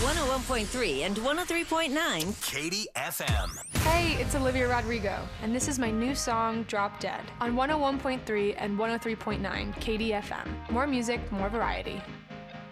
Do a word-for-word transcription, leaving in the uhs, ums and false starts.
one oh one point three and one oh three point nine. Katie F M. Hey, it's Olivia Rodrigo, and this is my new song, Drop Dead, on one oh one point three and one oh three point nine K D F M. More music, more variety.